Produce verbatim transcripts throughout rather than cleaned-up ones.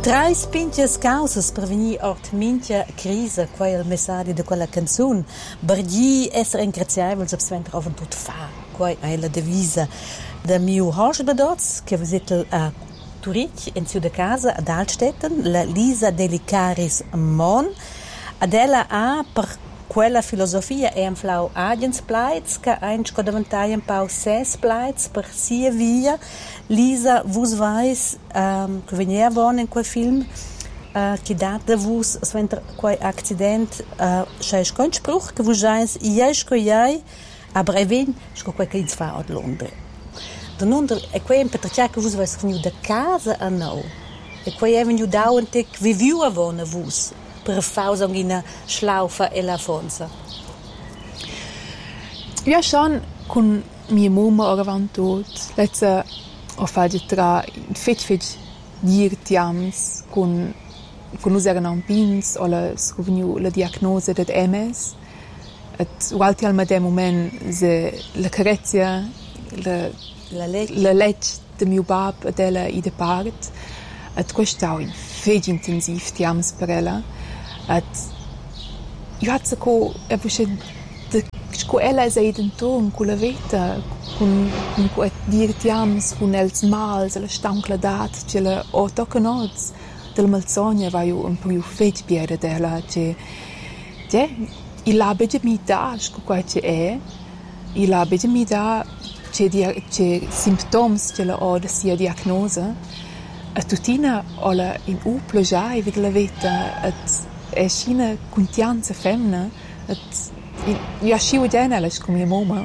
Trais pinches causas per venir ort mincha crisa, qual è il messaggio di quella canzone. Berghi essere ingraziabili, se sventer offen tut fa. Qual è la devisa da mio Horsbedots, che visita a Turic, in su de casa, ad Altstetten, la Lisa Delicaris Mon. Adela ha per quella filosofia è un flau agens plaits, che ein sco davantai un pau ses plaits per sia via. Lisa, vus vais, um, che venia von in quel film, uh, che data vus, sventer quel accident, uh, schei sco un spruch, che vus jais, iei sco iei, aber e ven, sco quel che ins fa ad Londra. Da Londra, e quei un petraccia che vus vais veniu da casa a nou. E quei è veniu dauentic, viviu a vona vus, per fausa una schlaufa e la fonza. Ja, schon, con mia mamma oravan tot, letza ho fatto tra fet fet dir tiams con con nus eran ampins o la scoveniu la diagnose det M S et ualti al medem moment ze la carezia la la legge la legge de mio bab della i de part et questau in fet intensiv tiams per ella et io hat co e pushe de co ella ze identon con la vita con con quet dir tiams con els mals la stancla dat che la o toccanoz del malsogna va io un più fet piede della che che il labege mi da sco qua che è il labege mi da che dia che symptoms che la o da sia diagnose a tutina o la in u ploja e vid la vita at è scina contianza femna at io sciu genella come mia mamma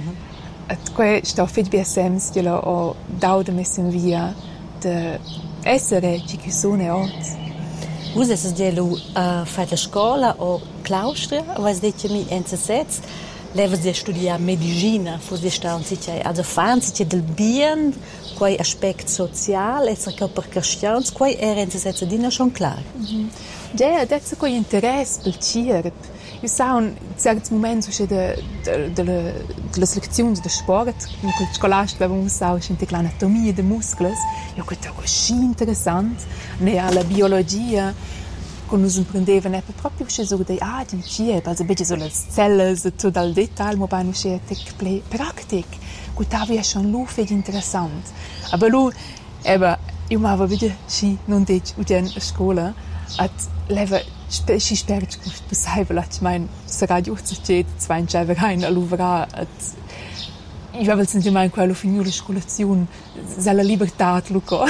et quei sto fit B S Ms che la o dau de messen via de essere ci che sono ort. Vus es gelu uh, fat la scola o claustra, was detche mi enzesets, levas de studia medicina, fus de staun sicher, also fan sicher del bien, quei aspect social, esser che per questions, quei era enzesets dina schon klar. Mhm. Ja, das quei interess pel cirp. Io sa un certi momenti usce de de de le de le selezioni de sport in quel scolast avevamo sa usce in l'anatomia de muscles io questa così interessant ne alla biologia con us prendeva ne proprio usce so de ah di chip also bitte so le celles tutto dal detail mo bei usce tec play praktik gut da wir schon lu für interessant aber lu aber io ma va bitte si non det uden scola at leva si spero che possibile che mein radio c'è zwei scheibe rein all'uvra at io avevo sentito mai quello finito la scolazione della libertà luco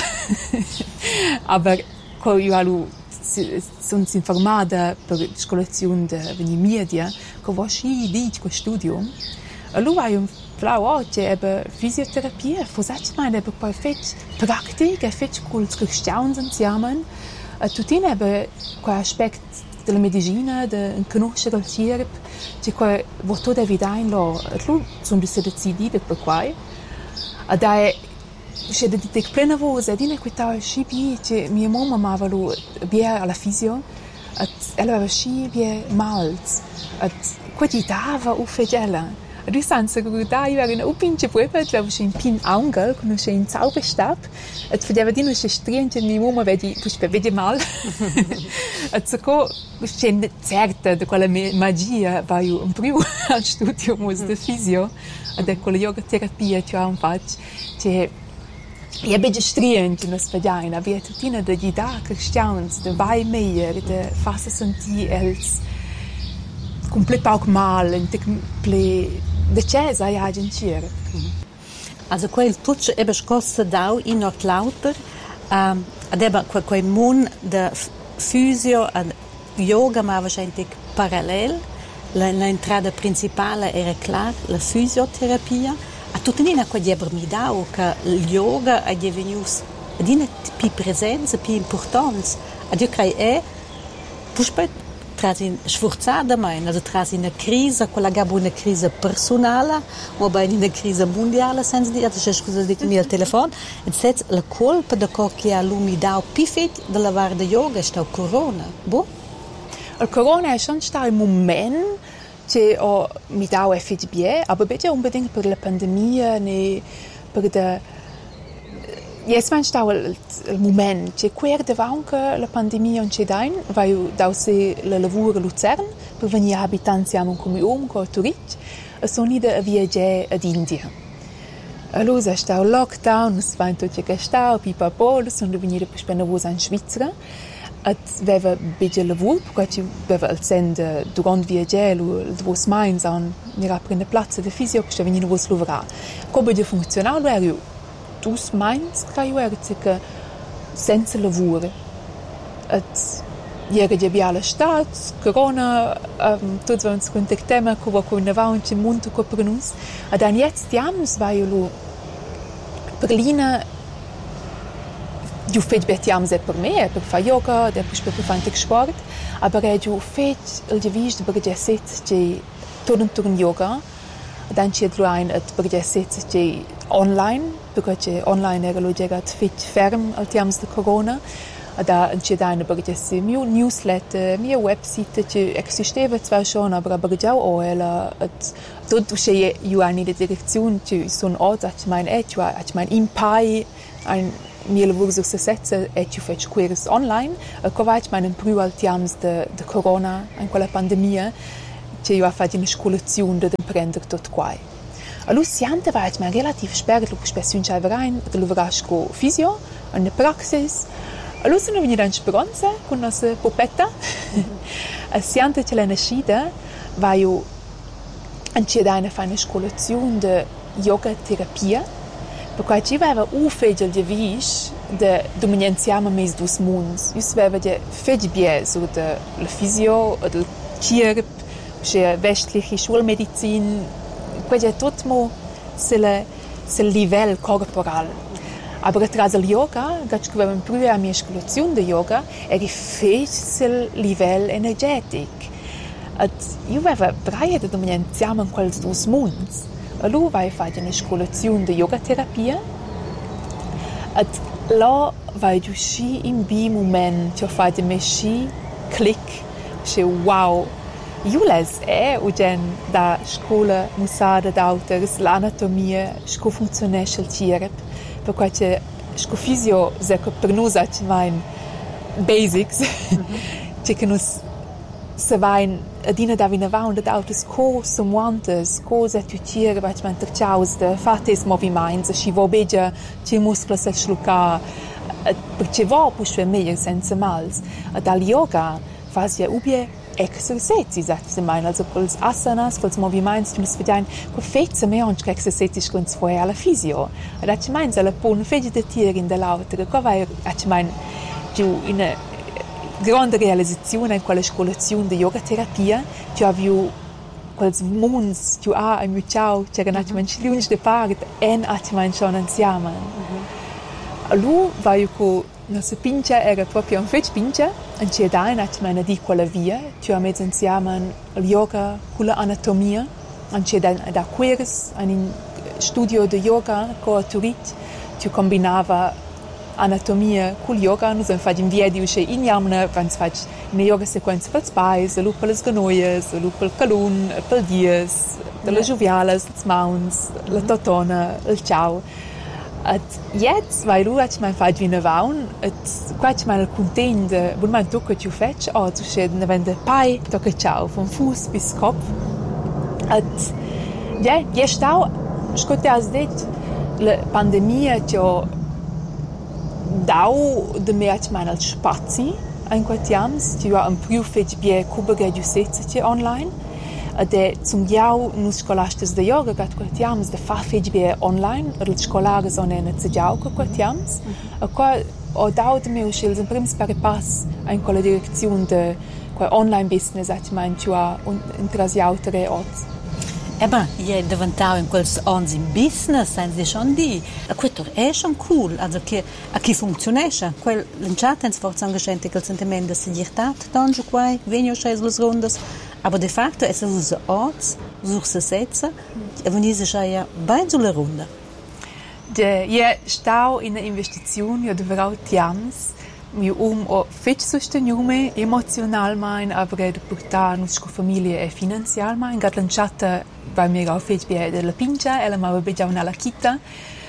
aber co io alu sono informata per la scolazione de veni media co va si di questo studio allora io flau oggi ebbe fisioterapia forse mai ebbe poi fet pratica fet col cristians insieme a tutti ebbe qua aspect della medicina de conoscere il cirp che qua voto da vita in lo lu sono se decidite per qua a dai c'è de te plena voce di ne quita scipi che mia mamma ma valu bia alla fisio ella aveva sci bia malz at quotidava u fegela du sanza che da io era un pinche puepa che aveva in pin angel conosce in Zauberstab et vedeva di no se striente mia mamma vedi puspe vedi mal at so co scende certa de quella magia va io un più al studio mus de fisio ad quella yoga terapia che ho fatto che e bege striente no spediaina via tutina de gida cristians de vai meier de fassa senti els complet auch mal in ple de cesa ja agenciere. Also quel tutto ebbe scossa dau in not lauter um, adeba quel quel mun de fysio and yoga ma wahrscheinlich parallel la, la entrada principale era clar la fisioterapia a tutinina quel ebbe mi dau che il yoga è divenuto dina più presenza più importanza ad io crei è puspet trasi sforzata mai, also trasi una crisi, quella gabbo una crisi personale, o bei una crisi mondiale, senza dire, c'è scusa di mio telefono, e se la colpa da che ha l'umidità più fit della varda yoga sta corona, boh? Il corona è schon sta il momento che ho mi dà effetti bie, aber bitte unbedingt per la pandemia ne per da Yes, mein stau il, il moment, c'è quer davant che la pandemia non c'è dain, vai dau se la lavura a Luzern, per venire abitanti am un comune con Turit, e sono ida a viaggiare ad India. Allora stau lockdown, es vain tutto che stau, pipa po, sono venire per spendere vos in Svizzera. Et veva bidge lavur, perché ci veva al send durant viaggiare, il vos mains an mira prende platza de fisio, che venire vos lavorare. Come de funzionare, era dus mains che io era circa senza lavoro. Et ieri di abbiamo stat, corona, um, tutti vanno con te tema, come con ne va un c'è molto co per nos. Ed an jetzt diams vai io Berlina. Io fece bettiams per me, per fare yoga, per fare sport, aber io fece il divis per che set che torn torn yoga, dan c'è ein et per che set che online, perché online era lo gegat fit ferm al tiams de corona, da c'è dan per che se mio newsletter, mia website che esisteva zwar schon, aber aber già o ela et tutto che io ani de direzione che son ort, ich mein et, ich mein impai ein mie lavur sur se setze e ci fece queres online e covac meinen prü al tiams de, de corona in quella pandemia che io ha fatto una scolazione de prender tot quai. Allora siante va ich mein relativ spert lu spessun chai verein de luvrasch co fisio in der praxis. Allora sono venuta in speranza con nostra popetta. E siante che la nascita va io anche da una fine scolazione de yoga terapia. Perché ci aveva un fegel di vis de dominanziamo mes dus munds. Io aveva di fegel bie su de la fisio, del chirp, c'è westliche Schulmedizin, quella tutto mo sul sul livello corporal. Aber tras il yoga, che ci aveva prima a mia scolazione di yoga, era fegel sul livello energetico. Ed io aveva braia de dominanziamo in quels dus munds. Allora vai a fare una scolazione di yoga terapia e là vai a uscire in un momento, ti fai un sci click, che wow, io les è ugen da scuola musada d'auters, l'anatomia, sco funziona il cervello, perché sco fisio, se per noi è mein basics, che che nos se vain adina da vina va und autos co somuantes co setutiere vaig man terciaus de fates moviments si vo begia ci muscla se schluca perché vo pusche meglio senza mals ad al yoga fazia ubie exercizi sagt sie mein also quels asanas quels moviments tu svedain co fezza me onch exercizi con svoje alla fisio ad ach mein alla pun fege de tier in de lauter co vai ach mein giù in grande realizzazione in quella scolazione di yoga terapia tu avevi quels mons tu ha a mio ciao c'era un attimo lunge de part en attimo schon insieme allora vai con nostra pincha era proprio un fetch pincha e c'è da un attimo di quella via tu ha messo insieme il yoga con l'anatomia e c'è da da queres un studio di yoga con Turit tu combinava anatomia col yoga, noi abbiamo fatto un video che in Yamna, abbiamo fatto una yoga sequenza per le spine, per le sganoie, per il calun, per il dies, per le gioviale, le mauns, la totona, il ciao. E jetzt, weil du hast mein Fall wie eine Waun, et quatsch mal content, wo man doch que tu fetch, oh, tu sched ne vende pai, tocca ciao, vom Fuß bis Kopf. Et ja, je stau, scotte as det, la pandemia tio dau de merch mal spazi, ein quatiams, tu ha un più fetch bie kubega du setze online. De zum jau nus scolastes de yoga gat quatiams de fa fetch bie online, el scolare son en ze jau quatiams. A qua o dau de meu schils en prims pare pass ein colla direzione de qua online business at mein tu ha un intrasiautere ort. Eba, je diventau in quels ons in business, sen si schon di. A questo è schon cool, also che a chi funzionesce. Quel lanciata in sforzo angoscente quel sentimento di sigurtat, donge quai, venio schez los rondas, aber de facto es usa orts, sur se setze, e venise schaia bei sulle ronda. De je stau in der Investition, ja de vrau tiams, mi um o fetch sosteniume emotional mein, aber de portar nus co famiglia e finanzial mein, gat lanciata bei mir auf fetch bie de la pincha, ela ma be già una la chita.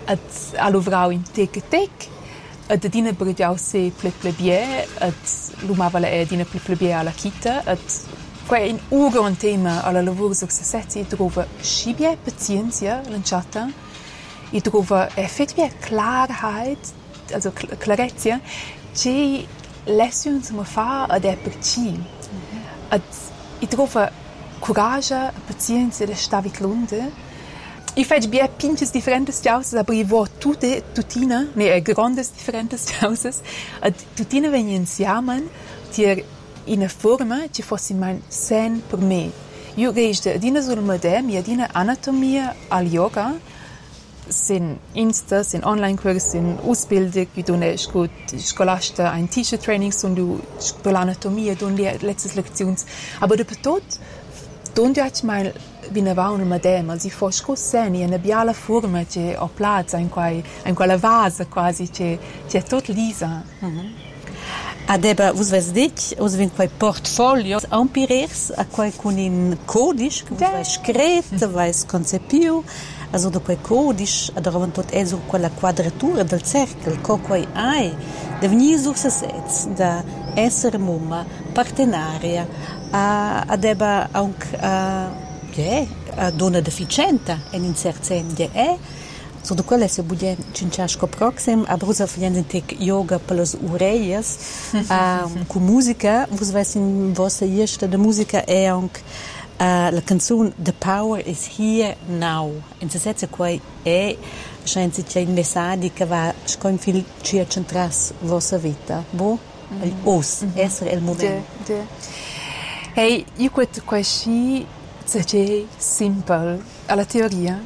at ha luvrau in tec e tec, at adina bergiau se ple ple bie, at lumava la edina ple ple bie alla kita, at qua in ugo un tema alla lavoro successi trova scibie pazienza lanciata, e trova effettivamente klarheit, also clarezia, che lezioni ma fa ad è per ci. Ad e trova coraggio, pazienza da stavit lunde. I fai bien pinches differentes causes, aber i vo tutte tutina, ne grandes differentes causes, ad tutina vengono insieme, tier in una forma che fosse mein sen per me. Io reiste adina sul modem, e adina anatomia al yoga, sin Insta, sin Online-Kurs, sin Ausbildung, wie du ne gut Scholasta ein T-Shirt-Training, und du per l'anatomia, du letztes Lektions. Aber dopo tot, du ich mal wie ne va un modem, also ich fosco seni, una biala forma che ho plaza in quai, in quella vase quasi, che che è tot lisa. Mm-hmm. Adeba, vos ves dit, us vin quai portfolio empirirs a quai con in codice, che vos vais scret, vais concepiu, also do quai codice, adoravan tot è sur quella quadratura del cercle, co quai ai, de venir sur se sets, da essere mumma, partenaria, a adeba aunc a, che a dona deficienta, en in cert sen de è, so do quelle se budem cinciasco proxim, a brusa fliendentic yoga per las ureias, um, cu musica, vos vais in vossa iesta de musica è aunc uh, la canzone The Power is Here Now. In se setze quai è, scheint sich ein messadi che va scoin fil cia centras vossa vita. Bo? Mm-hmm. El os, mm-hmm. Essere el moment. De, de. Hey, io quet quasi c'è simple alla teoria,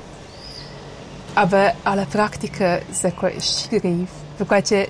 aber alla pratica se qua schwierig, perché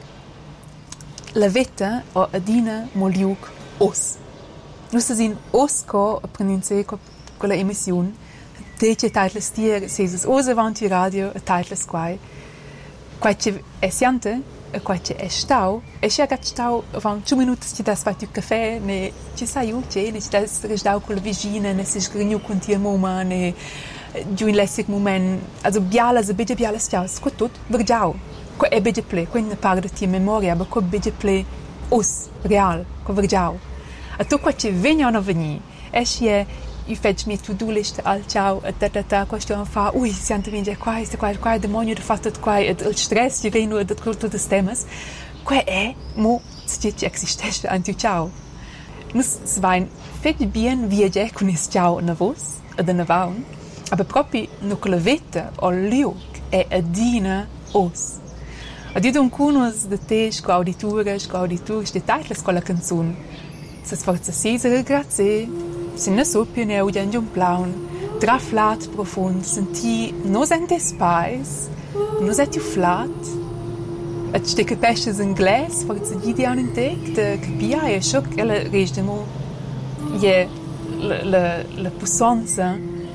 la vita o adina moliuk os. Nus sin os co apprendinse co quella emissione, te che titles tier ses os avanti radio, titles quai. Qua che è siante, qua che è stau, e che gat stau van two minutos ci das fatu caffè, ne ci sai u che, ne ci das resdau con la vicina, ne si sgrignu con tia moma, ne giù in lessig moment, also biala, se bide biala stiaus, qua tot, vergiau. Qua è bide ple, qua ne parla tia memoria, ma qua bide ple os, real, qua vergiau. A to qua che vegna a veni, e che io faccio mia to-do list al ciao, e ta ta ta, qua sto a fa, ui, siamo vince qua, sta qua, qua, demonio da fatto qua, e il stress, io vengo da tutto da temas. Qua è, mo, se ci esiste anche ciao. Nus svein, fec bien viaggiare con il ciao na vos, ed na vaun, aber proprio no quella vita o liuk è adina os. Adi don cunos de te, sco auditura, sco auditurs, de titles con la canzone. Se sforza sesere grazie, se ne sopio ne audian un plaun, traflat profund, senti no sente spais, no senti flat, et stecke pestes in glas, forza gidi an in tec, de capia e schoc, e la regdemo, je la, la, la puissance,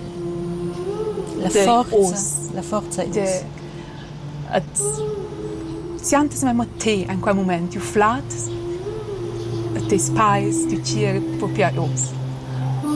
la forza, os, la forza is. De, et siantes memo te in quel moment, tu flat, et te spais, tu cier propria os.